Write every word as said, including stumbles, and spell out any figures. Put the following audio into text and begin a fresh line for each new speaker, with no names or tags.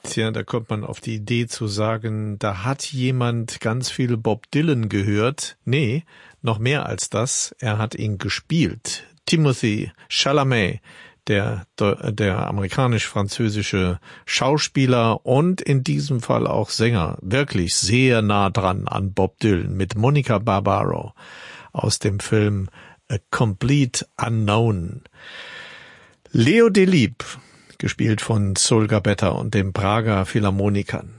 Tja, da kommt man auf die Idee zu sagen, da hat jemand ganz viel Bob Dylan gehört. Nee, noch mehr als das. Er hat ihn gespielt. Timothée Chalamet, der, der amerikanisch-französische Schauspieler und in diesem Fall auch Sänger, wirklich sehr nah dran an Bob Dylan mit Monica Barbaro aus dem Film A Complete Unknown. Leo Delibes, gespielt von Sol Gabetta und den Prager Philharmonikern.